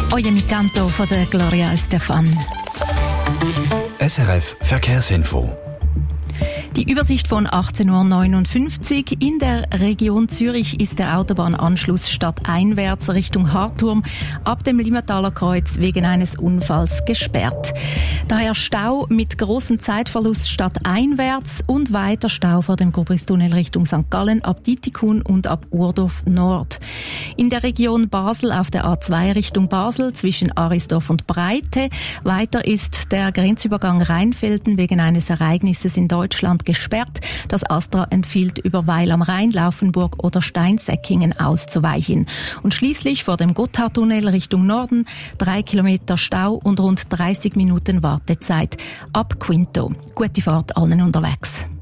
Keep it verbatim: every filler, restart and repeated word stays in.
Oye mi canto von der Gloria Estefan. S R F Verkehrsinfo. Die Übersicht von achtzehn Uhr neunundfünfzig. In der Region Zürich ist der Autobahnanschluss stadteinwärts Richtung Harturm ab dem Limmataler Kreuz wegen eines Unfalls gesperrt. Daher Stau mit großem Zeitverlust stadteinwärts und weiter Stau vor dem Gubristunnel Richtung Sankt Gallen ab Ditikun und ab Urdorf Nord. In der Region Basel auf der A zwei Richtung Basel zwischen Arisdorf und Breite. Weiter ist der Grenzübergang Rheinfelden wegen eines Ereignisses in Deutschland gesperrt. Das Astra empfiehlt über Weil am Rhein, Laufenburg oder Steinsäckingen auszuweichen. Und schließlich vor dem Gotthardtunnel Richtung Norden drei Kilometer Stau und rund dreißig Minuten Wartezeit ab Quinto. Gute Fahrt allen unterwegs.